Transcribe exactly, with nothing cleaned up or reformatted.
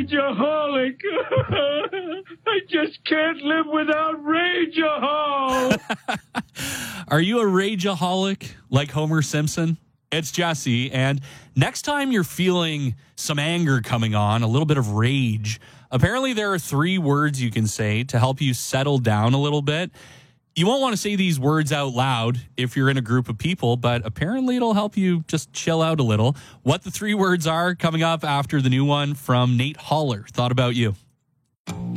rageaholic. I just can't live without rage-a-hol. Are you a rageaholic like Homer Simpson? It's Jesse, and next time you're feeling some anger coming on, a little bit of rage, apparently there are three words you can say to help you settle down a little bit. You won't want to say these words out loud if you're in a group of people, but apparently it'll help you just chill out a little. What the three words are coming up after the new one from Nate Holler. Thought About You.